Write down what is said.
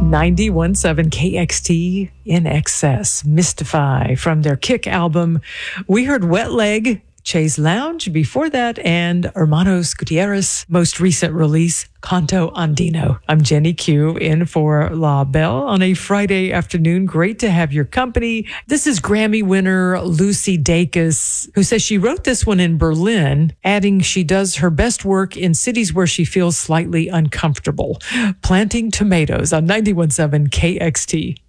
91.7 KXT In Excess, Mystify from their Kick album. We heard Wet Leg, Che's Lounge before that, and Hermanos Gutierrez' most recent release, Canto Andino. I'm Jenny Q in for La Belle on a Friday afternoon. Great to have your company. This is Grammy winner Lucy Dacus, who says she wrote this one in Berlin, adding she does her best work in cities where she feels slightly uncomfortable. Planting tomatoes on 91.7 KXT.